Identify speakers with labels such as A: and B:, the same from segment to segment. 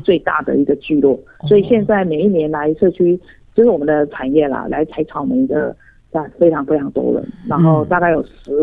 A: 最大的一个聚落，所以现在每一年来社区，就是我们的产业啦，来采草莓的非常非常多人，然后大概有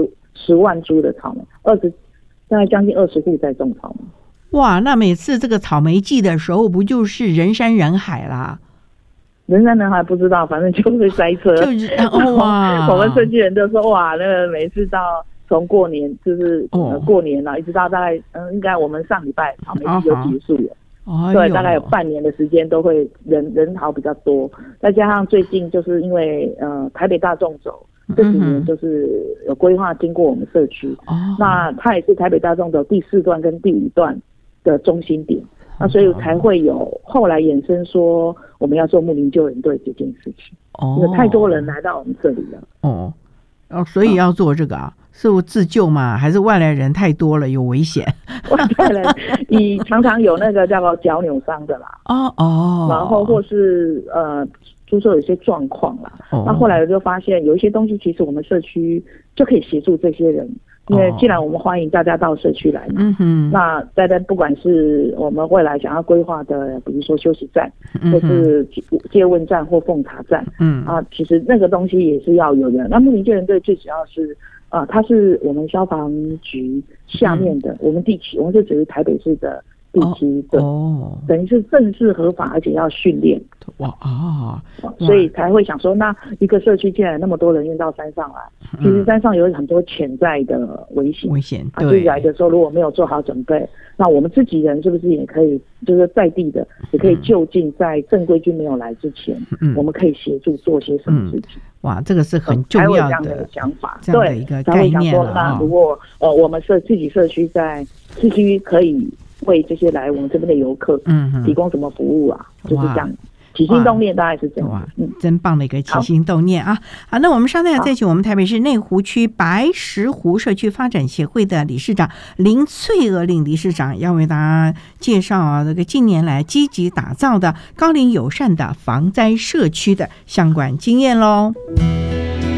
A: 10万株的草莓，大概将近20户在种草莓。
B: 哇，那每次这个草莓季的时候，不就是人山人海啦？
A: 人山人海不知道，反正就是塞车。哇，我们设计人都说哇，那个每次到从过年就是过年了，一直到大概应该我们上礼拜草莓季就结束了。对，大概有半年的时间都会人潮比较多，再加上最近就是因为台北大纵走这几年就是有规划经过我们社区，那它也是台北大纵走第4段跟第5段的中心点，那所以才会有后来衍生说我们要做牧民救援队这件事情，因为太多人来到我们这里了。
B: 所以要做这个啊？是我自救吗？还是外来人太多了有危险？
A: 外来人你常常有那个叫做脚扭伤的啦，然后或是出售有一些状况啦，那后来我就发现有一些东西其实我们社区就可以协助这些人。因为既然我们欢迎大家到社区来嘛，那大家不管是我们未来想要规划的，比如说休息站，或是接问站或奉茶站，其实那个东西也是要有的。那牧民救援队最主要是它是我们消防局下面的，我们就只是台北市的地区的，等于是正式合法，而且要训练。所以才会想说，那一个社区既然那么多人运到山上来，其实山上有很多潜在的危险。对，来的时候如果没有做好准备，那我们自己人是不是也可以，就是在地的也可以就近在正规军没有来之前，我们可以协助做些什么事情？
B: 哇，这个是很重要的，才会有这样
A: 的想法，
B: 这样的一个概念了。
A: 那如果我们自己社区在市区可以为这些来我们这边的游客，提供什么服务啊？就是这样。起心动念大概是这样。
B: 哇，真棒的一个起心动念啊！好，那我们稍待再请我们台北市内湖区白石湖社区发展协会的理事长林翠娥林理事长，要为大家介绍这个近年来积极打造的高龄友善的防灾社区的相关经验喽。